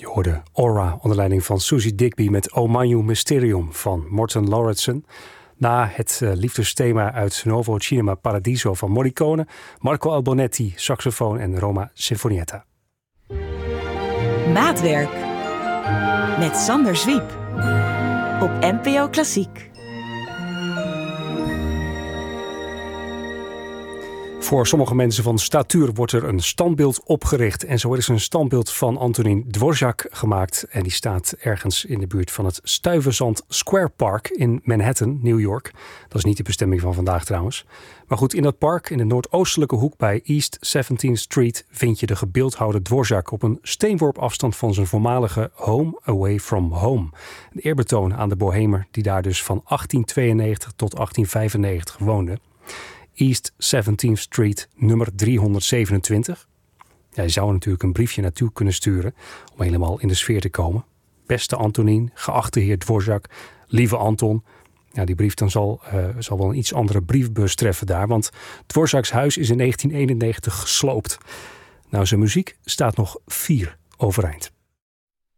hoorde Aura onder leiding van Susie Digby met O Magno Mysterium van Morten Lauritsen. Na het liefdesthema uit Nuovo Cinema Paradiso van Morricone, Marco Albonetti, saxofoon en Roma Sinfonietta. Maatwerk met Sander Zwiep op NPO Klassiek. Voor sommige mensen van statuur wordt er een standbeeld opgericht. En zo is een standbeeld van Antonín Dvořák gemaakt. En die staat ergens in de buurt van het Stuyvesant Square Park in Manhattan, New York. Dat is niet de bestemming van vandaag trouwens. Maar goed, in dat park, in de noordoostelijke hoek bij East 17th Street, vind je de gebeeldhouwde Dvořák op een steenworp afstand van zijn voormalige home away from home. Een eerbetoon aan de bohemer die daar dus van 1892 tot 1895 woonde. East 17th Street, nummer 327. Ja, je zou natuurlijk een briefje naartoe kunnen sturen om helemaal in de sfeer te komen. Beste Antonín, geachte heer Dvořák, lieve Anton. Ja, die brief dan zal wel een iets andere briefbus treffen daar, want Dvořáks huis is in 1991 gesloopt. Nou, zijn muziek staat nog 4 overeind.